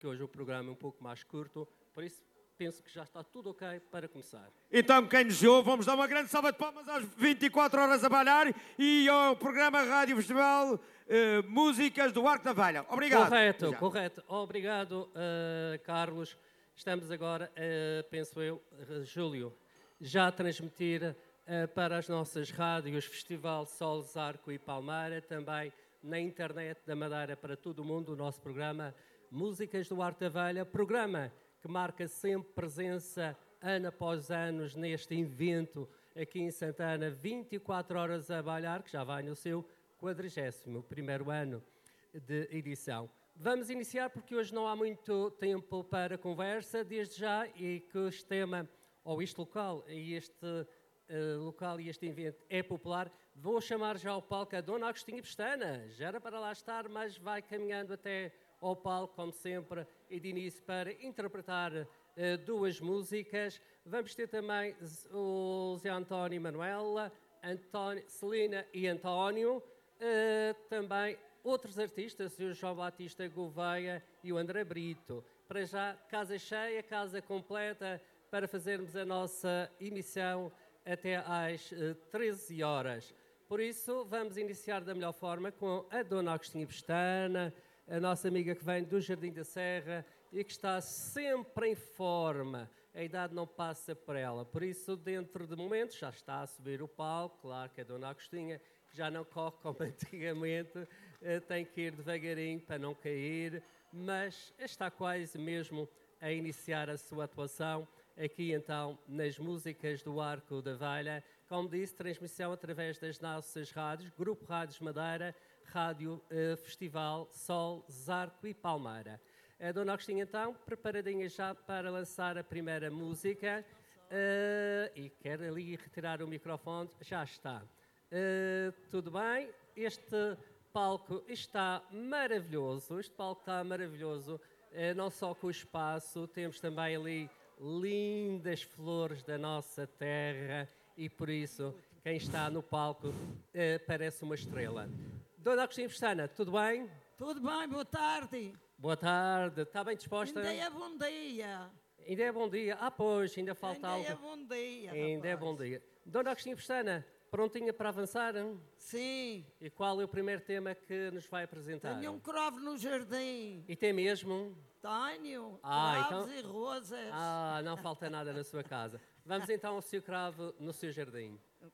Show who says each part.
Speaker 1: que hoje o programa é um pouco mais curto, por isso penso que já está tudo ok para começar.
Speaker 2: Então, quem nos ouve, vamos dar uma grande salva de palmas às 24 horas a balhar e ao programa Rádio Festival Músicas do Arco da Velha. Obrigado.
Speaker 1: Correto. Obrigado, Carlos. Estamos agora, penso eu, Júlio, já a transmitir para as nossas rádios Festival Sols, Arco e Palmeira, também na internet da Madeira para todo o mundo, o nosso programa Músicas do Arco da Velha, programa que marca sempre presença, ano após ano, neste evento aqui em Santana, 24 horas a bailar, que já vai no seu 41º ano de edição. Vamos iniciar porque hoje não há muito tempo para conversa, desde já, e que este tema, ou este local, e este evento é popular. Vou chamar já ao palco a Dona Agostinha Pestana. Já era para lá estar, mas vai caminhando até ao palco, como sempre, e de início para interpretar duas músicas. Vamos ter também o Zé António e Manuela, Celina e António, também outros artistas, o João Batista Gouveia e o André Brito. Para já, casa cheia, casa completa, para fazermos a nossa emissão até às 13 horas. Por isso, vamos iniciar da melhor forma com a Dona Agostinha Pestana, a nossa amiga que vem do Jardim da Serra e que está sempre em forma. A idade não passa por ela. Por isso, dentro de momentos, já está a subir o palco. Claro que a Dona Agostinha, que já não corre como antigamente, tem que ir devagarinho para não cair, mas está quase mesmo a iniciar a sua atuação aqui então nas músicas do Arco da Velha. Como disse, transmissão através das nossas rádios, Grupo Rádios Madeira, Rádio Festival Sol, Zarco e Palmeira. A Dona Agostinha então, preparadinha já para lançar a primeira música e quer ali retirar o microfone, já está. Tudo bem? Este palco está maravilhoso, não só com o espaço, temos também ali lindas flores da nossa terra e por isso quem está no palco parece uma estrela. Dona Agostinha Pestana, tudo bem?
Speaker 3: Tudo bem, boa tarde.
Speaker 1: Boa tarde, está bem disposta?
Speaker 3: Ainda é bom dia.
Speaker 1: Ainda é bom dia. Ah, pois, ainda falta algo.
Speaker 3: Ainda é bom dia,
Speaker 1: Ainda é bom dia. Dona Agostinha Pestana, prontinha para avançar?
Speaker 3: Sim.
Speaker 1: E qual é o primeiro tema que nos vai apresentar?
Speaker 3: Tenho um cravo no jardim.
Speaker 1: E tem mesmo?
Speaker 3: Tenho.
Speaker 1: Cravos
Speaker 3: e rosas.
Speaker 1: Não falta nada na sua casa. Vamos então ao seu cravo no seu jardim.